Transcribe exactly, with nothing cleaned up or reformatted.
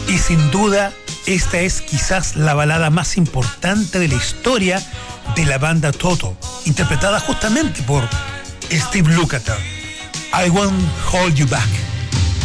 Y sin duda, esta es quizás la balada más importante de la historia de la banda Toto, interpretada justamente por Steve Lukather. I Won't Hold You Back.